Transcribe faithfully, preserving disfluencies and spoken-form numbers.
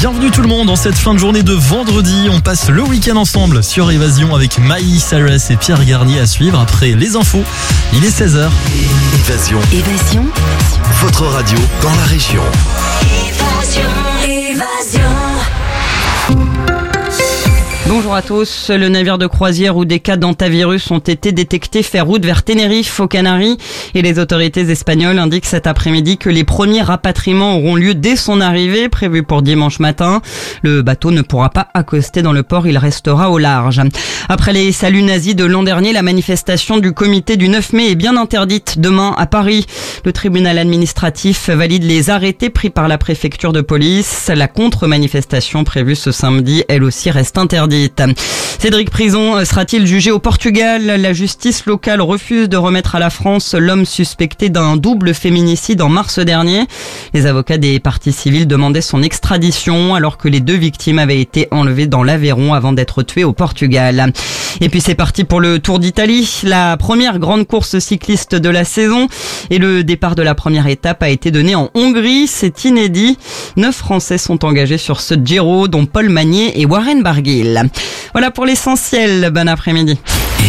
Bienvenue tout le monde en cette fin de journée de vendredi. On passe le week-end ensemble sur Évasion avec Miley Cyrus et Pierre Garnier à suivre après les infos. Il est seize heures. Évasion. Évasion. Votre radio dans la région. Évasion. Évasion. Bonjour à tous. Le navire de croisière où des cas d'hantavirus ont été détectés fait route vers Tenerife, aux Canaries. Et les autorités espagnoles indiquent cet après-midi que les premiers rapatriements auront lieu dès son arrivée, prévue pour dimanche matin. Le bateau ne pourra pas accoster dans le port, il restera au large. Après les saluts nazis de l'an dernier, la manifestation du comité du neuf mai est bien interdite demain à Paris. Le tribunal administratif valide les arrêtés pris par la préfecture de police. La contre-manifestation prévue ce samedi, elle aussi, reste interdite. Cédric Prison sera-t-il jugé au Portugal? La justice locale refuse de remettre à la France l'homme suspecté d'un double féminicide en mars dernier. Les avocats des parties civiles demandaient son extradition alors que les deux victimes avaient été enlevées dans l'Aveyron avant d'être tuées au Portugal. Et puis c'est parti pour le Tour d'Italie, la première grande course cycliste de la saison. Et le départ de la première étape a été donné en Hongrie, c'est inédit. Neuf Français sont engagés sur ce Giro, dont Paul Magnier et Warren Barguil. Voilà pour l'essentiel, bon après-midi.